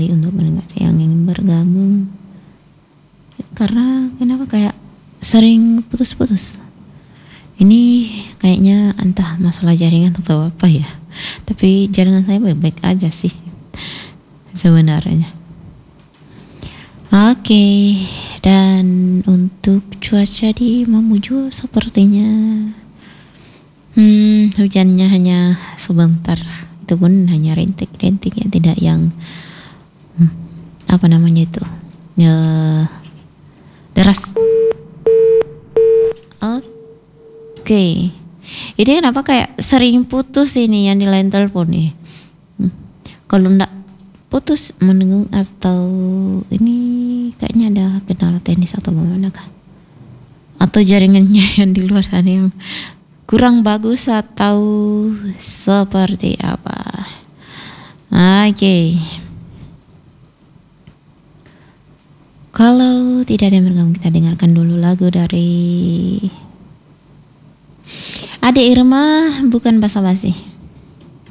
sekali untuk mendengar yang ingin bergabung. Karena kenapa kayak sering putus-putus. Ini kayaknya entah masalah jaringan atau apa ya. Tapi jaringan saya baik-baik aja sih sebenarnya. Oke, dan untuk cuaca di Mamuju sepertinya hujannya hanya sebentar. Itu pun hanya rintik-rintik ya, tidak yang apa namanya itu deras. Oke. Ini kenapa kayak sering putus ini yang di line telepon nih? Kalau enggak putus mendengung atau ini kayaknya ada kendala teknis atau bagaimana kah? Atau jaringannya yang di luar sana yang kurang bagus atau seperti apa? Oke. Kalau tidak ada yang bergabung, kita dengarkan dulu lagu dari Ade Irma, Bukan Basa-Basi.